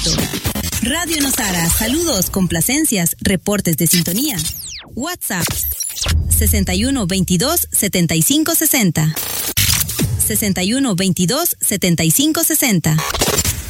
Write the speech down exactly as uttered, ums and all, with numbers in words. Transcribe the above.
Quito. Radio Nosara, saludos, complacencias, reportes de sintonía. WhatsApp sesenta y uno veintidós setenta y cinco sesenta. sesenta y uno veintidós setenta y cinco sesenta.